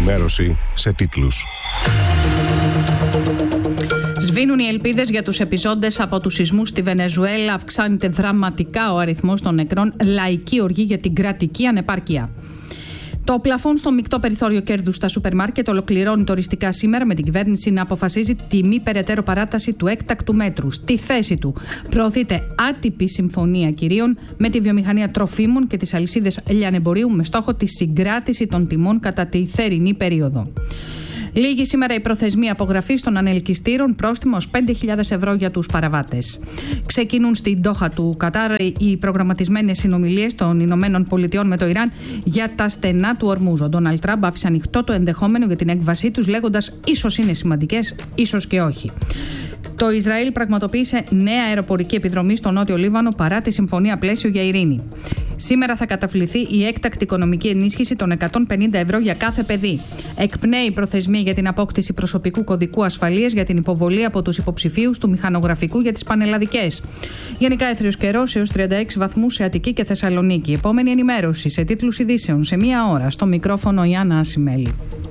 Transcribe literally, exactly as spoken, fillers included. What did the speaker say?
ενημέρωση σε τίτλους. Σβήνουν οι ελπίδες για τους επιζώντες από τους σεισμούς στη Βενεζουέλα. Αυξάνεται δραματικά ο αριθμός των νεκρών. Λαϊκή οργή για την κρατική ανεπάρκεια. Το πλαφόν στο μεικτό περιθώριο κέρδους στα σούπερ μάρκετ ολοκληρώνει οριστικά σήμερα, με την κυβέρνηση να αποφασίζει τη μη περαιτέρω παράταση του έκτακτου μέτρου. Στη θέση του προωθείται άτυπη συμφωνία κυρίων με τη βιομηχανία τροφίμων και τις αλυσίδες λιανεμπορίου, με στόχο τη συγκράτηση των τιμών κατά τη θερινή περίοδο. Λίγη σήμερα η προθεσμία απογραφής των ανελκυστήρων, πρόστιμο ως πέντε χιλιάδες ευρώ για τους παραβάτες. Ξεκινούν στην Ντόχα του Κατάρ οι προγραμματισμένες συνομιλίες των Ηνωμένων Πολιτειών με το Ιράν για τα στενά του Ορμούζ. Ο Ντόναλντ Τραμπ άφησε ανοιχτό το ενδεχόμενο για την έκβασή τους, λέγοντας ίσως είναι σημαντικές, ίσως και όχι. Το Ισραήλ πραγματοποίησε νέα αεροπορική επιδρομή στο Νότιο Λίβανο παρά τη συμφωνία πλαίσιο για ειρήνη. Σήμερα θα καταβληθεί η έκτακτη οικονομική ενίσχυση των εκατόν πενήντα ευρώ για κάθε παιδί. Εκπνέει η προθεσμία για την απόκτηση προσωπικού κωδικού ασφαλείας για την υποβολή από τους υποψηφίους του μηχανογραφικού για τις πανελλαδικές. Γενικά έθριος καιρός έως τριάντα έξι βαθμούς σε Αττική και Θεσσαλονίκη. Επόμενη ενημέρωση σε τίτλους ειδήσεων σε μία ώρα. Στο μικρόφωνο η Άννα Ασημέλη.